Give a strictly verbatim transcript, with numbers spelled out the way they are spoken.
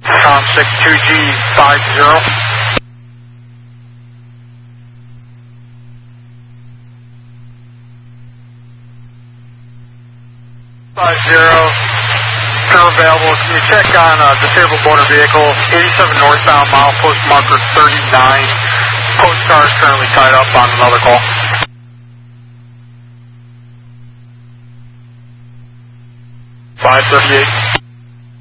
Tom six two G five zero. Five zero. Crew available. Can you check on uh, disabled motor vehicle eighty-seven northbound, milepost marker thirty-nine. Post car is currently tied up on another call. five thirty-eight.